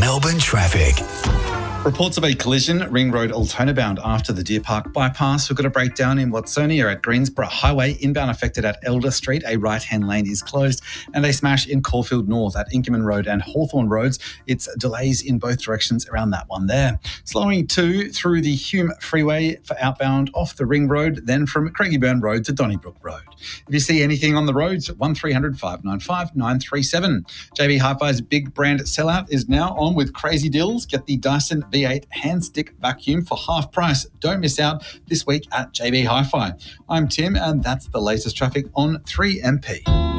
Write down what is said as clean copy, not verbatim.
Melbourne traffic. Reports of a collision, Ring Road Altona bound after the Deer Park bypass. We've got a breakdown in Watsonia at Greensborough Highway. Inbound affected at Elder Street. A right-hand lane is closed. And a smash in Caulfield North at Inkerman Road and Hawthorn Roads. It's delays in both directions around that one there. Slowing too through the Hume Freeway for outbound off the Ring Road, then from Craigieburn Road to Donnybrook Road. If you see anything on the roads, 1300 595 937. JB Hi-Fi's big brand sellout is now on with crazy deals. Get the Dyson V8 hand stick vacuum for half price. Don't miss out this week at JB Hi-Fi. I'm Tim, and that's the latest traffic on 3MP.